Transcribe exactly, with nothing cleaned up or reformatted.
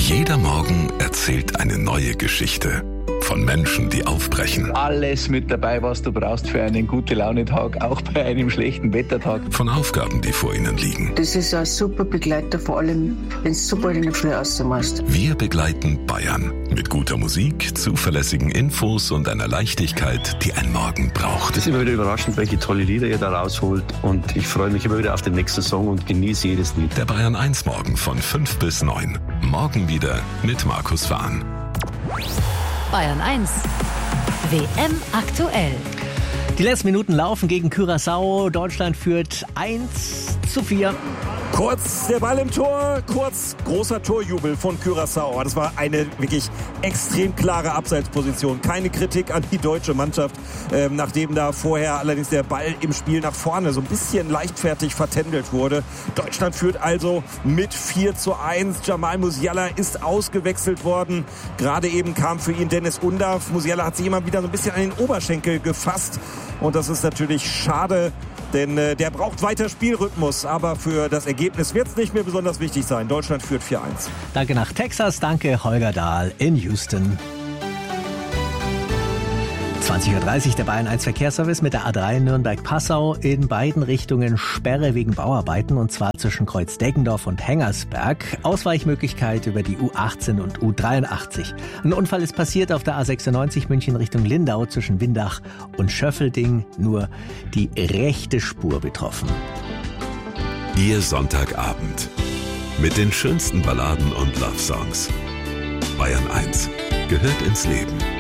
Jeder Morgen erzählt eine neue Geschichte. Von Menschen, die aufbrechen. Alles mit dabei, was du brauchst für einen Gute-Laune-Tag, auch bei einem schlechten Wettertag. Von Aufgaben, die vor ihnen liegen. Das ist ein super Begleiter, vor allem, wenn du super in der Früh rausmachst. Wir begleiten Bayern mit guter Musik, zuverlässigen Infos und einer Leichtigkeit, die ein Morgen braucht. Es ist immer wieder überraschend, welche tolle Lieder ihr da rausholt. Und ich freue mich immer wieder auf den nächsten Song und genieße jedes Lied. Der Bayern eins Morgen von fünf bis neun. Morgen wieder mit Markus Wahn. Bayern eins. W M aktuell. Die letzten Minuten laufen gegen Curaçao. Deutschland führt eins zu vier. Kurz der Ball im Tor, kurz großer Torjubel von Curaçao. Das war eine wirklich extrem klare Abseitsposition. Keine Kritik an die deutsche Mannschaft, ähm, nachdem da vorher allerdings der Ball im Spiel nach vorne so ein bisschen leichtfertig vertändelt wurde. Deutschland führt also mit vier zu eins. Jamal Musiala ist ausgewechselt worden. Gerade eben kam für ihn Dennis Undav. Musiala hat sich immer wieder so ein bisschen an den Oberschenkel gefasst. Und das ist natürlich schade, denn äh, der braucht weiter Spielrhythmus. Aber für das Ergebnis wird es nicht mehr besonders wichtig sein. Deutschland führt vier eins. Danke nach Texas, danke Holger Dahl in Houston. zwanzig Uhr dreißig der Bayern eins Verkehrsservice mit der A drei Nürnberg-Passau. In beiden Richtungen Sperre wegen Bauarbeiten, und zwar zwischen Kreuz Deggendorf und Hengersberg. Ausweichmöglichkeit über die U achtzehn und U dreiundachtzig. Ein Unfall ist passiert auf der A sechsundneunzig München Richtung Lindau zwischen Windach und Schöffelding. Nur die rechte Spur betroffen. Ihr Sonntagabend mit den schönsten Balladen und Love-Songs. Bayern eins gehört ins Leben.